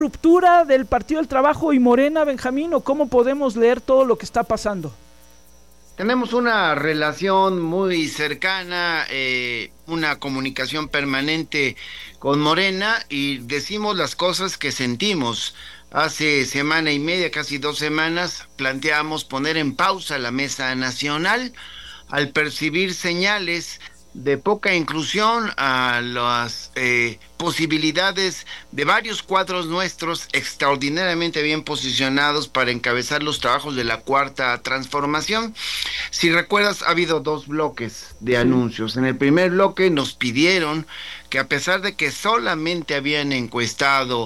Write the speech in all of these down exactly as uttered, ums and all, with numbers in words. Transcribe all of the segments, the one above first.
ruptura del Partido del Trabajo y Morena, Benjamín, o cómo podemos leer todo lo que está pasando? Tenemos una relación muy cercana, eh, una comunicación permanente con Morena y decimos las cosas que sentimos. Hace semana y media, casi dos semanas, planteamos poner en pausa la mesa nacional al percibir señales de poca inclusión a las eh, posibilidades de varios cuadros nuestros extraordinariamente bien posicionados para encabezar los trabajos de la cuarta transformación. Si recuerdas, ha habido dos bloques de Sí. anuncios. En el primer bloque nos pidieron que, a pesar de que solamente habían encuestado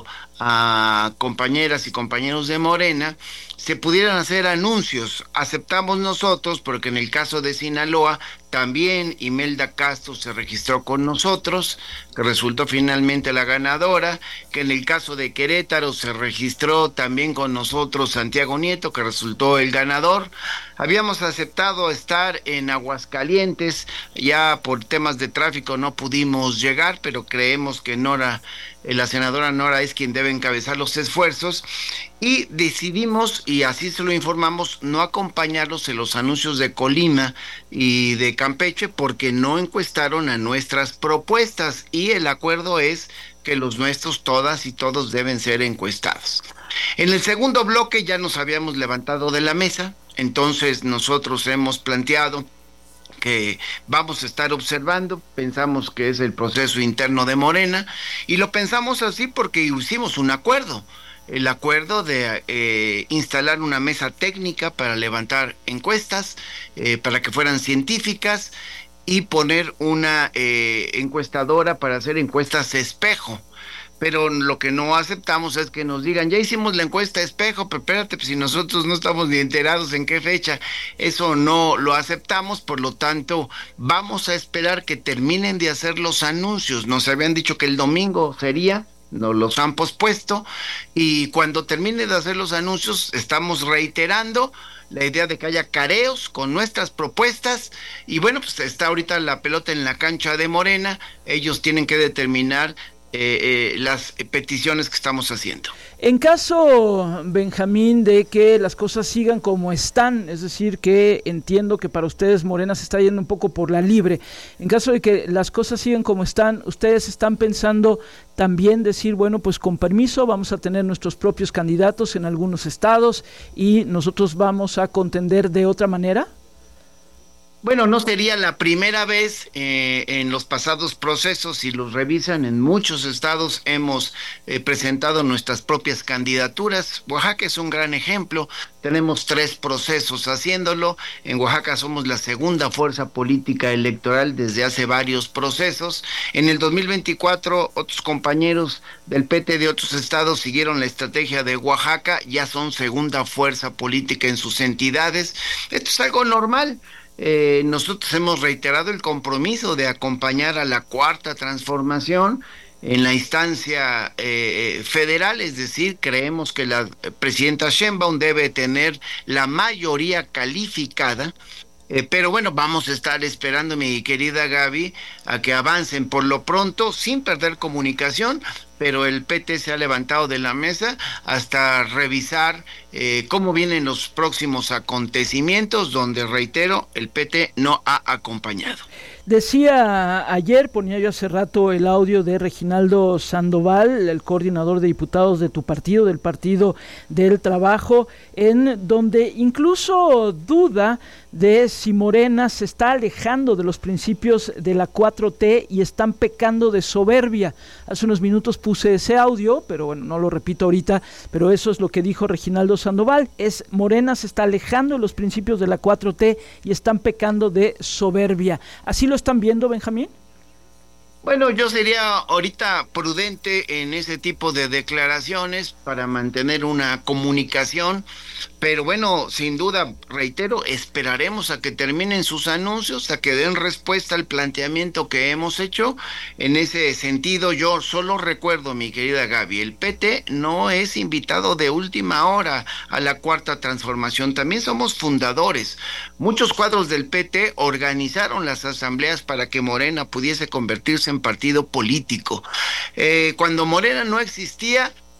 a compañeras y compañeros de Morena, se pudieran hacer anuncios. Aceptamos nosotros, porque en el caso de Sinaloa también Imelda Castro se registró con nosotros, que resultó finalmente la ganadora, que en el caso de Querétaro se registró también con nosotros Santiago Nieto, que resultó el ganador. Habíamos aceptado estar en Aguascalientes, ya por temas de tráfico no pudimos llegar, pero creemos que Nora, eh, la senadora Nora es quien debe encabezar los esfuerzos, y decidimos, y así se lo informamos, no acompañarlos en los anuncios de Colima y de Campeche porque no encuestaron a nuestras propuestas, y el acuerdo es que los nuestros, todas y todos, deben ser encuestados. En el segundo bloque ya nos habíamos levantado de la mesa, entonces nosotros hemos planteado que vamos a estar observando, pensamos que es el proceso interno de Morena, y lo pensamos así porque hicimos un acuerdo, el acuerdo de eh, instalar una mesa técnica para levantar encuestas, eh, para que fueran científicas, y poner una eh, encuestadora para hacer encuestas espejo. Pero lo que no aceptamos es que nos digan, ya hicimos la encuesta espejo, pero espérate, pues si nosotros no estamos ni enterados en qué fecha. Eso no lo aceptamos, por lo tanto vamos a esperar que terminen de hacer los anuncios. Nos habían dicho que el domingo sería, nos los han pospuesto, y cuando termine de hacer los anuncios estamos reiterando la idea de que haya careos con nuestras propuestas, y bueno, pues está ahorita la pelota en la cancha de Morena. Ellos tienen que determinar Eh, eh, las peticiones que estamos haciendo. En caso, Benjamín, de que las cosas sigan como están, es decir, que entiendo que para ustedes Morena se está yendo un poco por la libre, en caso de que las cosas sigan como están, ¿ustedes están pensando también decir, bueno, pues con permiso vamos a tener nuestros propios candidatos en algunos estados y nosotros vamos a contender de otra manera? Bueno, no sería la primera vez. Eh, en los pasados procesos, si los revisan, en muchos estados hemos eh, presentado nuestras propias candidaturas. Oaxaca es un gran ejemplo. Tenemos tres procesos haciéndolo. En Oaxaca somos la segunda fuerza política electoral desde hace varios procesos. En el dos mil veinticuatro, otros compañeros del P T de otros estados siguieron la estrategia de Oaxaca, ya son segunda fuerza política en sus entidades. Esto es algo normal. Eh, nosotros hemos reiterado el compromiso de acompañar a la cuarta transformación en la instancia eh, federal, es decir, creemos que la presidenta Sheinbaum debe tener la mayoría calificada. Eh, pero bueno, vamos a estar esperando, mi querida Gaby, a que avancen por lo pronto, sin perder comunicación, pero el P T se ha levantado de la mesa hasta revisar eh, cómo vienen los próximos acontecimientos, donde, reitero, el P T no ha acompañado. Decía ayer, ponía yo hace rato el audio de Reginaldo Sandoval, el coordinador de diputados de tu partido, del Partido del Trabajo, en donde incluso duda de si Morena se está alejando de los principios de la cuatro T y están pecando de soberbia. Hace unos minutos puse ese audio, pero bueno, no lo repito ahorita, pero eso es lo que dijo Reginaldo Sandoval, es Morena se está alejando de los principios de la cuatro T y están pecando de soberbia. ¿Así lo están viendo, Benjamín? Bueno, yo sería ahorita prudente en ese tipo de declaraciones para mantener una comunicación, pero bueno, sin duda, reitero, esperaremos a que terminen sus anuncios, a que den respuesta al planteamiento que hemos hecho. En ese sentido, yo solo recuerdo, mi querida Gaby, el P T no es invitado de última hora a la cuarta transformación, también somos fundadores. Muchos cuadros del P T organizaron las asambleas para que Morena pudiese convertirse en partido político. Eh, cuando Morena no existía,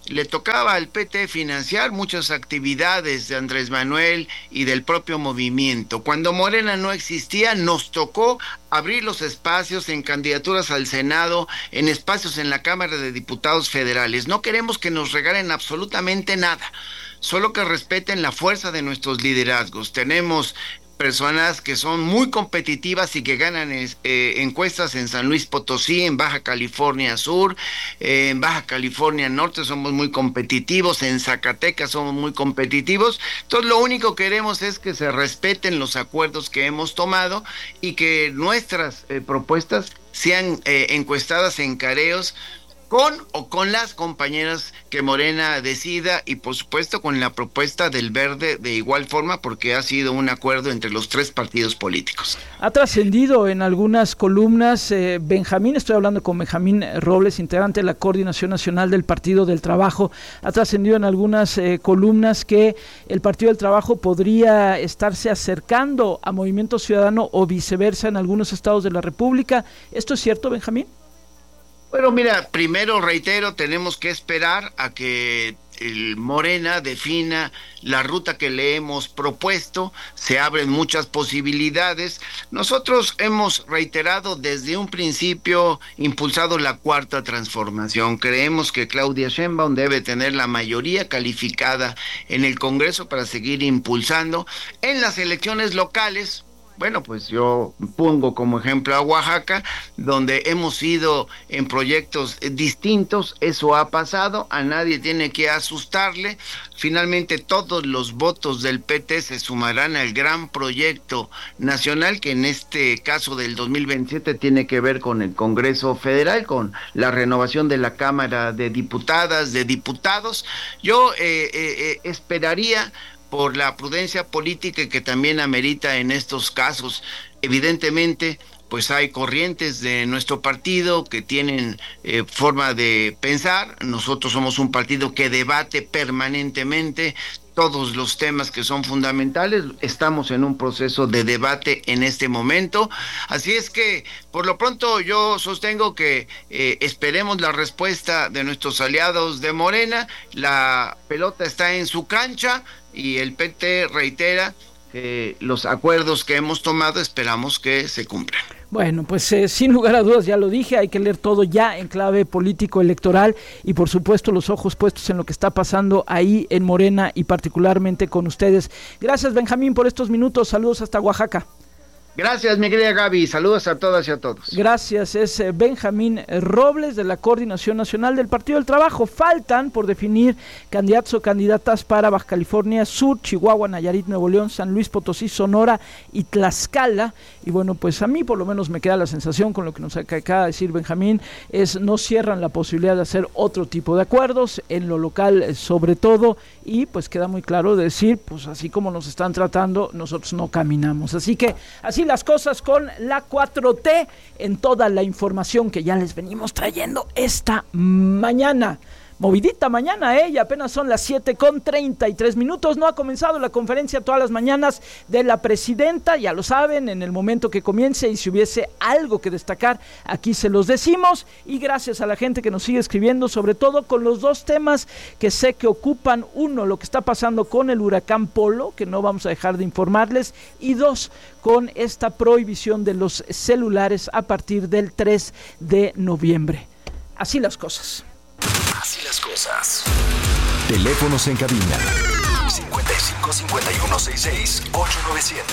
le tocaba al P T financiar muchas actividades de Andrés Manuel y del propio movimiento. Cuando Morena no existía, nos tocó abrir los espacios en candidaturas al Senado, en espacios en la Cámara de Diputados Federales. No queremos que nos regalen absolutamente nada, solo que respeten la fuerza de nuestros liderazgos. Tenemos personas que son muy competitivas y que ganan eh, encuestas en San Luis Potosí, en Baja California Sur, eh, en Baja California Norte somos muy competitivos, en Zacatecas somos muy competitivos. Entonces lo único que queremos es que se respeten los acuerdos que hemos tomado y que nuestras eh, propuestas sean eh, encuestadas en careos con o con las compañeras que Morena decida, y por supuesto con la propuesta del Verde de igual forma, porque ha sido un acuerdo entre los tres partidos políticos. Ha trascendido en algunas columnas, eh, Benjamín, estoy hablando con Benjamín Robles, integrante de la Coordinación Nacional del Partido del Trabajo, ha trascendido en algunas eh, columnas que el Partido del Trabajo podría estarse acercando a Movimiento Ciudadano o viceversa en algunos estados de la República. ¿Esto es cierto, Benjamín? Bueno, mira, primero reitero, tenemos que esperar a que el Morena defina la ruta que le hemos propuesto. Se abren muchas posibilidades. Nosotros hemos reiterado desde un principio, impulsado la cuarta transformación. Creemos que Claudia Sheinbaum debe tener la mayoría calificada en el Congreso para seguir impulsando. En las elecciones locales, bueno, pues yo pongo como ejemplo a Oaxaca, donde hemos ido en proyectos distintos. Eso ha pasado, a nadie tiene que asustarle. Finalmente todos los votos del P T se sumarán al gran proyecto nacional, que en este caso del dos mil veintisiete tiene que ver con el Congreso Federal, con la renovación de la Cámara de Diputadas, de Diputados. Yo eh, eh, esperaría, por la prudencia política que también amerita en estos casos. Evidentemente, pues hay corrientes de nuestro partido que tienen eh, forma de pensar. Nosotros somos un partido que debate permanentemente todos los temas que son fundamentales. Estamos en un proceso de debate en este momento. Así es que, por lo pronto, yo sostengo que eh, esperemos la respuesta de nuestros aliados de Morena. La pelota está en su cancha y el P T reitera que los acuerdos que hemos tomado esperamos que se cumplan. Bueno, pues eh, sin lugar a dudas, ya lo dije, hay que leer todo ya en clave político-electoral y por supuesto los ojos puestos en lo que está pasando ahí en Morena y particularmente con ustedes. Gracias, Benjamín, por estos minutos. Saludos hasta Oaxaca. Gracias, mi querida Gaby. Saludos a todas y a todos. Gracias. Es Benjamín Robles de la Coordinación Nacional del Partido del Trabajo. Faltan por definir candidatos o candidatas para Baja California Sur, Chihuahua, Nayarit, Nuevo León, San Luis Potosí, Sonora y Tlaxcala. Y bueno, pues a mí por lo menos me queda la sensación, con lo que nos acaba de decir Benjamín, es no cierran la posibilidad de hacer otro tipo de acuerdos en lo local sobre todo, y pues queda muy claro decir, pues así como nos están tratando, nosotros no caminamos. Así que así las cosas con la cuatro T en toda la información que ya les venimos trayendo esta mañana. Movidita mañana, ¿eh? Y apenas son las siete con treinta y tres minutos. No ha comenzado la conferencia todas las mañanas de la presidenta, ya lo saben, en el momento que comience, y si hubiese algo que destacar, aquí se los decimos. Y gracias a la gente que nos sigue escribiendo, sobre todo con los dos temas que sé que ocupan: uno, lo que está pasando con el huracán Polo, que no vamos a dejar de informarles, y dos, con esta prohibición de los celulares a partir del tres de noviembre. Así las cosas. Así las cosas. Teléfonos en cabina cincuenta y cinco, cincuenta y uno, sesenta y seis, ocho nueve cero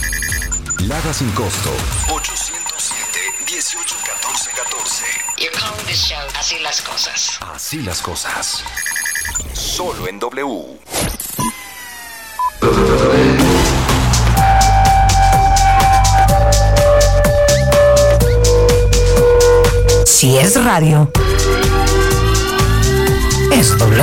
cero. Lada sin costo ochocientos siete, dieciocho, catorce, catorce. You're calling this show Así las cosas. Así las cosas. Solo en W. Si es radio, es W.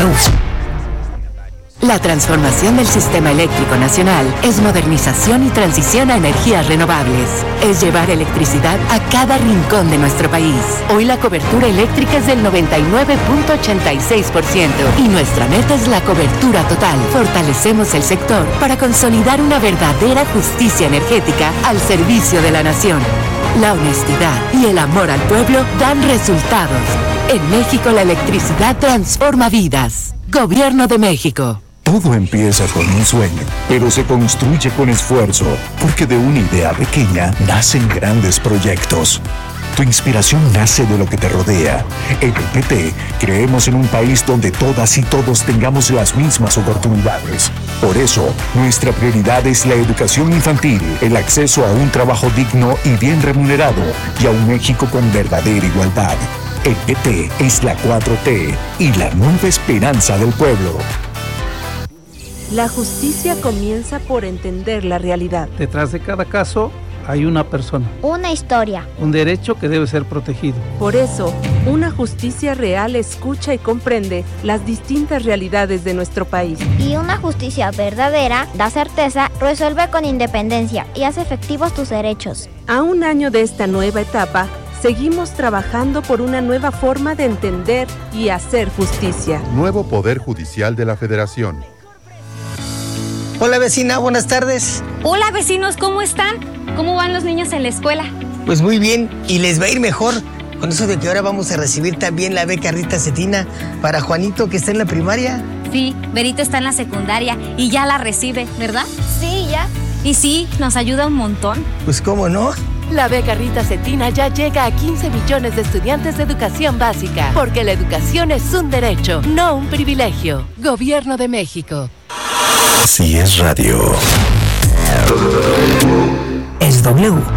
La transformación del sistema eléctrico nacional es modernización y transición a energías renovables. Es llevar electricidad a cada rincón de nuestro país. Hoy la cobertura eléctrica es del noventa y nueve punto ochenta y seis por ciento y nuestra meta es la cobertura total. Fortalecemos el sector para consolidar una verdadera justicia energética al servicio de la nación. La honestidad y el amor al pueblo dan resultados. En México la electricidad transforma vidas. Gobierno de México. Todo empieza con un sueño, pero se construye con esfuerzo, porque de una idea pequeña nacen grandes proyectos. Tu inspiración nace de lo que te rodea. En el P T creemos en un país donde todas y todos tengamos las mismas oportunidades. Por eso, nuestra prioridad es la educación infantil, el acceso a un trabajo digno y bien remunerado, y a un México con verdadera igualdad. El P T es la cuatro T y la nueva esperanza del pueblo. La justicia comienza por entender la realidad. Detrás de cada caso hay una persona. Una historia. Un derecho que debe ser protegido. Por eso, una justicia real escucha y comprende las distintas realidades de nuestro país. Y una justicia verdadera da certeza, resuelve con independencia y hace efectivos tus derechos. A un año de esta nueva etapa, seguimos trabajando por una nueva forma de entender y hacer justicia. Nuevo Poder Judicial de la Federación. Hola vecina, buenas tardes. Hola vecinos, ¿cómo están? ¿Cómo van los niños en la escuela? Pues muy bien, y les va a ir mejor con eso de que ahora vamos a recibir también la beca Rita Cetina para Juanito, que está en la primaria. Sí, Berito está en la secundaria y ya la recibe, ¿verdad? Sí, ya. Y sí, nos ayuda un montón. Pues cómo no. La beca Rita Cetina ya llega a quince millones de estudiantes de educación básica, porque la educación es un derecho, no un privilegio. Gobierno de México. Si es radio. Es W.